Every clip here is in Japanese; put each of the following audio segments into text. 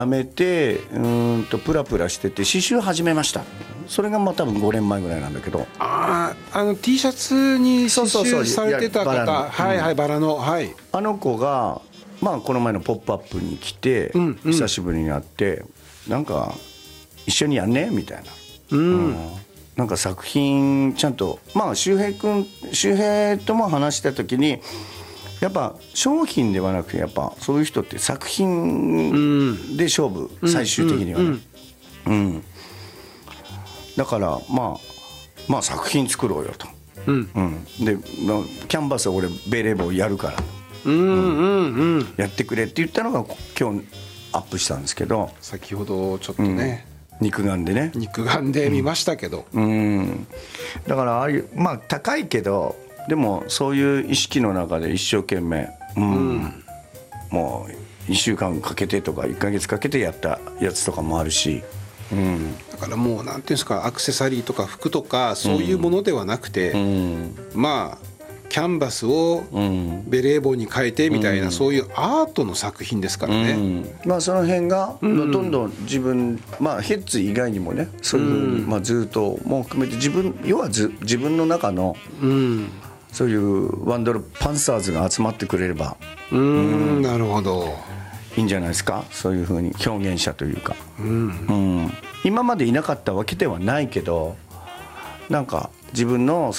やめてプラプラしてて刺繍始めました。それが多分5年前ぐらいなんだけど、 T シャツに刺繍されてた方、はいはい、バラの、はい、 あの子がこの前の「ポップアップに来て、久しぶりに会ってなんか一緒にやんねみたいな、なんか作品ちゃんと周平とも話した時にやっぱ商品ではなくてやっぱそういう人って作品で勝負、最終的にはね、だから作品作ろうよと、でキャンバスは俺ベレー帽やるからやってくれって言ったのが今日アップしたんですけど、 先ほどちょっとね、 肉眼で見ましたけど、 だからああいう高いけどでもそういう意識の中で一生懸命、もう1週間かけてとか1ヶ月かけてやったやつとかもあるし、 だからもうなんていうんですか、アクセサリーとか服とかそういうものではなくて、キャンバスをベレー帽に変えてみたいな、そういうアートの作品ですからね、 その辺がどんどん自分、ヘッズ以外にもねそういうふうに、ずっとも含めて要は自分の中の、そういうワンドルパンサーズが集まってくれれば、 なるほど、 いいんじゃないですか。そういうふうに表現者というか、今までいなかったわけではないけど、なんか自分の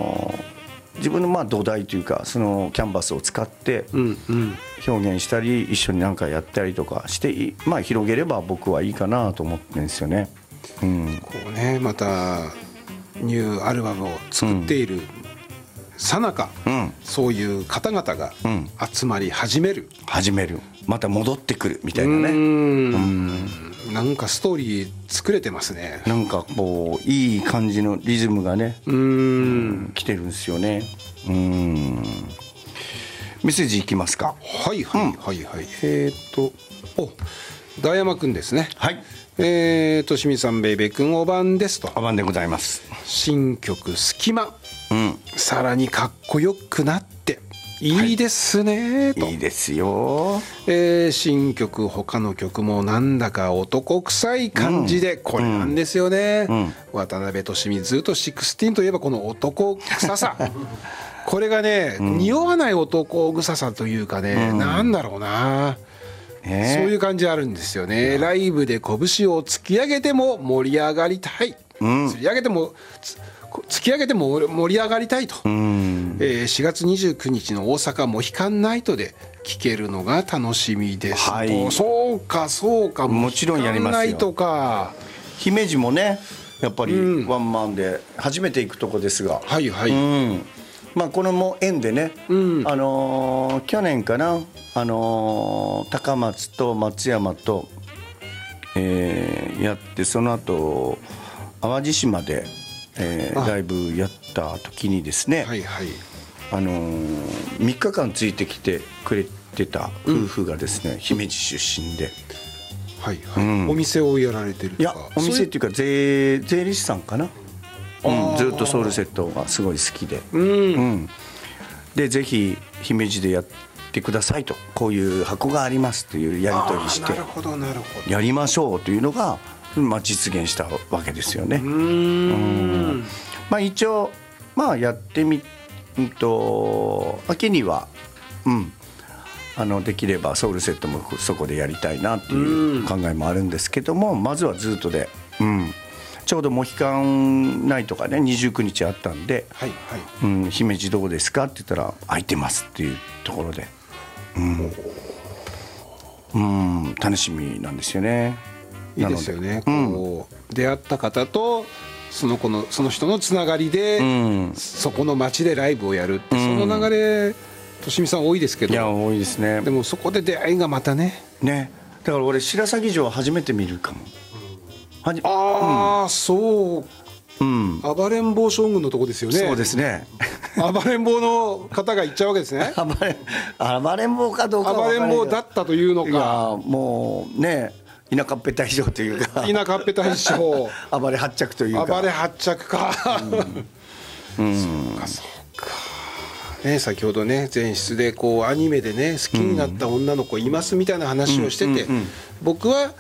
土台というかそのキャンバスを使って表現したり一緒に何かやったりとかして広げれば僕はいいかなと思ってるんですよね。こうね、またニューアルバムを作っているさなか、そういう方々が集まり始める、 また戻ってくるみたいなね、 なんかストーリー作れてますね。 なんかこういい感じのリズムがね来てるんですよね。メッセージいきますか。 はいはいはいはい、大山くんですね。 はい、 としみさん、ベイベーくん、おばんですと。 おばんでございます。 新曲隙間、さらにかっこよくなっていいですねと。 いいですよ。 新曲、他の曲もなんだか男臭い感じで、これなんですよね、渡辺俊美、ずっと16といえばこの男臭さこれがね、匂わない男臭さというかね、なんだろうな、そういう感じあるんですよね。ライブで拳を突き上げても盛り上がりたい、突き上げても盛り上がりたいと、4月29日の大阪モヒカンナイトで聴けるのが楽しみですと。そうかそうか、 もちろんやりますよ。 モヒカンナイトか。 姫路もねやっぱりワンマンで初めて行くとこですが、 はいはい、 このも縁でね、去年かな、高松と松山と、やって、その後淡路島で、ライブやった時にですね、3日間ついてきてくれてた夫婦がですね、姫路出身で、 お店をやられてるとか。 いや、お店っていうか税理士さんかな、ずっとソウルセットがすごい好きで、でぜひ姫路でやってくださいと、こういう箱がありますというやり取りして、やりましょうというのが、実現したわけですよね。一応やってみ秋にはできればソウルセットもそこでやりたいなっていう考えもあるんですけども、まずはずっとで、ちょうどモヒカンナイトがね29日あったんで、姫路どうですかって言ったら空いてますっていうところで、楽しみなんですよね。 いいですよね、こう出会った方とその人のつながりで、そこの街でライブをやるって、その流れとしみさん多いですけど。 いや多いですね。 でもそこで出会いがまたね。 だから俺白鷺城初めて見るかも。 そう、暴れん坊将軍のとこですよね。 そうですね。 暴れん坊の方が行っちゃうわけですね。 暴れん坊かどうかは分からないけど、 暴れん坊だったというのか。いやもうね、田舎っぺ大将というか、 田舎っぺ大将暴れ発着というか、 暴れ発着か。そうかそうか。 ね、先ほどね前室でこうアニメでね好きになった女の子いますみたいな話をしてて、僕は